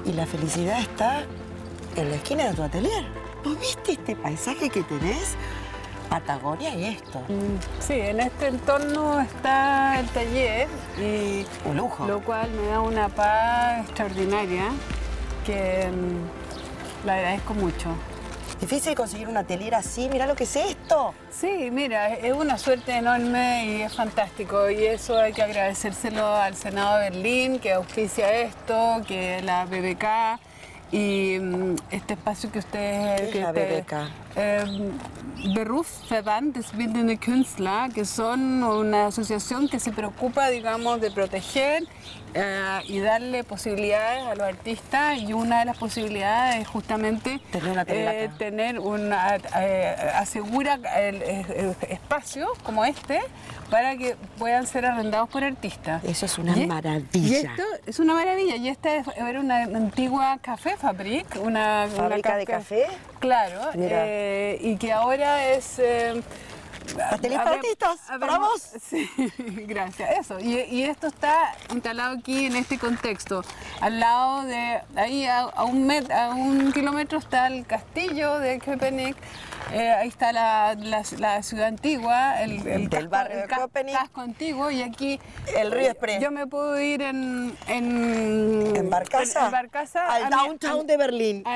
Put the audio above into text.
Y la felicidad está en la esquina de tu atelier. ¿Vos viste este paisaje que tenés? Patagonia y esto. Sí, en este entorno está el taller y Un lujo. lo cual me da una paz extraordinaria que le agradezco mucho. Difícil conseguir un atelier así, mirá lo que es esto. Sí, mira, es una suerte enorme y es fantástico y eso hay que agradecérselo al Senado de Berlín que auspicia esto, que la BBK y este espacio que ustedes... ¿Qué es la BBK? Berufsverband des Bildenden Künstler, que son una asociación que se preocupa, digamos, de proteger y darle posibilidades a los artistas, y una de las posibilidades es justamente tener una asegura espacios como este para que puedan ser arrendados por artistas. Eso es una maravilla. Y esto es una maravilla. Y esta era una antigua café fabrik, una fábrica de café. Claro, y que ahora es... Atelier para artistas, para vos. Sí, gracias. Eso. Y esto está instalado aquí en este contexto. Al lado de, ahí a un kilómetro está el castillo de Köpenick. Ahí está la ciudad antigua, el barrio de Köpenick. casco antiguo, y aquí el río Spree. Yo me puedo ir en Barcaza, Barcaza al downtown de Berlín.